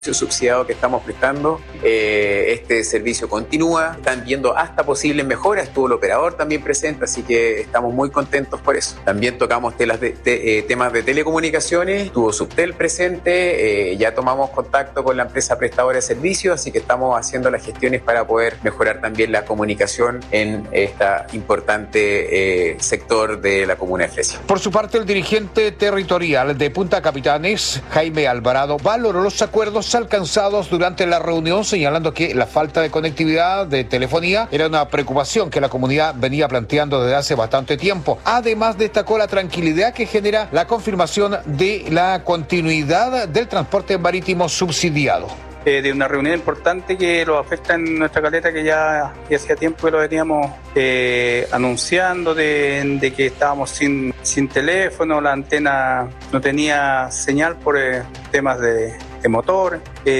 subsidiado que estamos prestando. Este servicio continúa, están viendo hasta posibles mejoras, estuvo el operador también presente, así que estamos muy contentos por eso. También tocamos temas de telecomunicaciones, estuvo Subtel presente, ya tomamos contacto con la empresa prestadora de servicios, así que estamos haciendo las gestiones para poder mejorar también la comunicación en este importante sector de la comuna de Fresia. Por su parte, el dirigente territorial de Punta Capitanes, Jaime Alvarado, valoró los acuerdos alcanzados durante la reunión, señalando que la falta de conectividad de telefonía era una preocupación que la comunidad venía planteando desde hace bastante tiempo. Además, destacó la tranquilidad que genera la confirmación de la continuidad del transporte marítimo subsidiado. De una reunión importante que lo afecta en nuestra caleta, que ya hacía tiempo que lo veníamos anunciando, de que estábamos sin teléfono, la antena no tenía señal por temas de motor.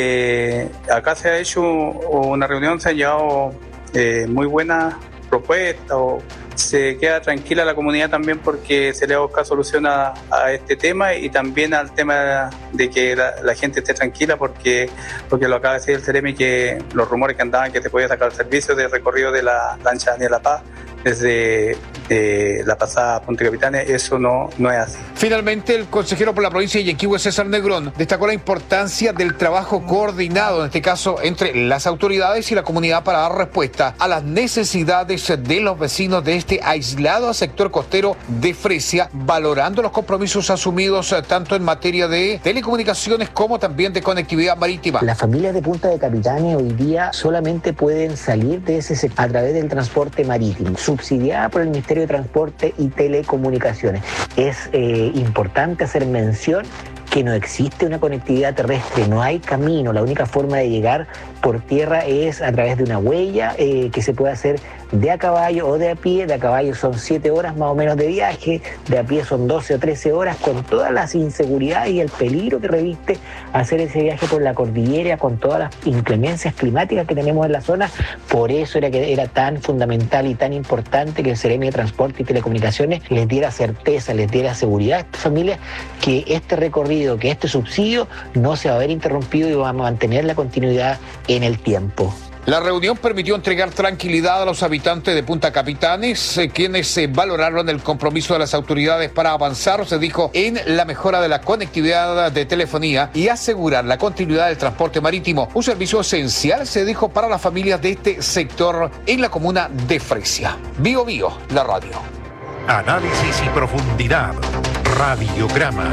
Acá se ha hecho una reunión, se han llevado muy buenas propuestas, se queda tranquila la comunidad también porque se le ha buscado solución a este tema, y también al tema de que la gente esté tranquila porque lo acaba de decir el Ceremi, que los rumores que andaban que se podía sacar el servicio de recorrido de la lancha Daniela Paz desde la pasada Punta Capitanes, eso no es así. Finalmente, el consejero por la provincia de Yanquihue, César Negrón, destacó la importancia del trabajo coordinado, en este caso entre las autoridades y la comunidad, para dar respuesta a las necesidades de los vecinos de este aislado sector costero de Fresia, valorando los compromisos asumidos tanto en materia de telecomunicaciones como también de conectividad marítima. Las familias de Punta de Capitanes hoy día solamente pueden salir de ese sector a través del transporte marítimo, subsidiada por el Ministerio de Transporte y Telecomunicaciones. Es importante hacer mención que no existe una conectividad terrestre, no hay camino, la única forma de llegar por tierra es a través de una huella que se puede hacer de a caballo o de a pie. De a caballo son 7 horas más o menos de viaje, de a pie son 12 o 13 horas, con todas las inseguridades y el peligro que reviste hacer ese viaje por la cordillera, con todas las inclemencias climáticas que tenemos en la zona. Por eso era tan fundamental y tan importante que el Ceremi de Transporte y Telecomunicaciones les diera certeza, les diera seguridad a estas familias, que este recorrido, que este subsidio no se va a ver interrumpido y vamos a mantener la continuidad en el tiempo. La reunión permitió entregar tranquilidad a los habitantes de Punta Capitanes, quienes valoraron el compromiso de las autoridades para avanzar, se dijo, en la mejora de la conectividad de telefonía y asegurar la continuidad del transporte marítimo, un servicio esencial, se dijo, para las familias de este sector en la comuna de Fresia. Bio, la radio. Análisis y profundidad. Radiograma.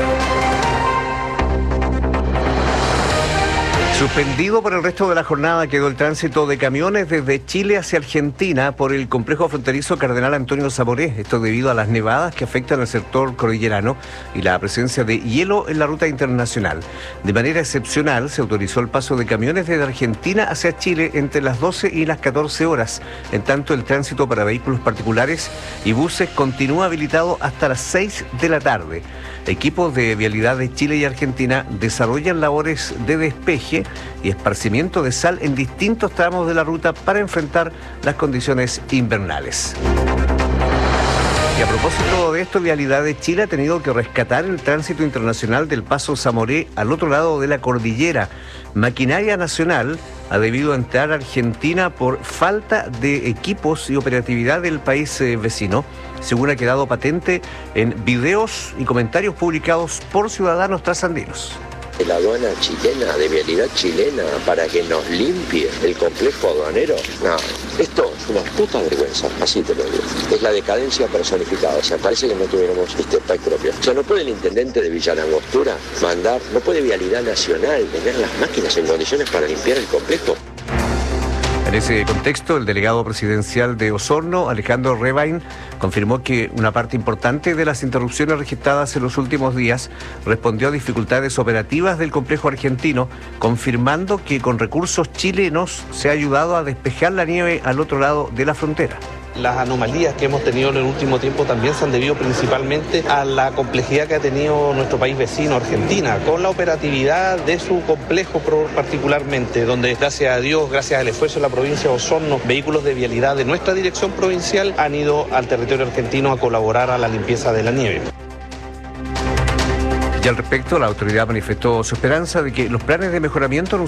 Suspendido por el resto de la jornada quedó el tránsito de camiones desde Chile hacia Argentina por el complejo fronterizo Cardenal Antonio Zamoré. Esto debido a las nevadas que afectan al sector cordillerano y la presencia de hielo en la ruta internacional. De manera excepcional se autorizó el paso de camiones desde Argentina hacia Chile entre las 12 y las 14 horas. En tanto, el tránsito para vehículos particulares y buses continúa habilitado hasta las 6 de la tarde. Equipos de vialidad de Chile y Argentina desarrollan labores de despeje y esparcimiento de sal en distintos tramos de la ruta para enfrentar las condiciones invernales. Y a propósito de esto, Vialidad de Chile ha tenido que rescatar el tránsito internacional del paso Zamoré al otro lado de la cordillera. Maquinaria Nacional ha debido entrar a Argentina por falta de equipos y operatividad del país vecino, según ha quedado patente en videos y comentarios publicados por ciudadanos trasandinos. La aduana chilena, de vialidad chilena, para que nos limpie el complejo aduanero. No, esto es una puta vergüenza, así te lo digo. Es la decadencia personificada, o sea, parece que no tuviéramos país propio. O sea, no puede el intendente de Villa Langostura mandar, no puede Vialidad Nacional tener las máquinas en condiciones para limpiar el complejo. En ese contexto, el delegado presidencial de Osorno, Alejandro Rebain, confirmó que una parte importante de las interrupciones registradas en los últimos días respondió a dificultades operativas del complejo argentino, confirmando que con recursos chilenos se ha ayudado a despejar la nieve al otro lado de la frontera. Las anomalías que hemos tenido en el último tiempo también se han debido principalmente a la complejidad que ha tenido nuestro país vecino, Argentina, con la operatividad de su complejo particularmente, donde gracias a Dios, gracias al esfuerzo de la provincia de Osorno, vehículos de vialidad de nuestra dirección provincial han ido al territorio argentino a colaborar a la limpieza de la nieve. Y al respecto, la autoridad manifestó su esperanza de que los planes de mejoramiento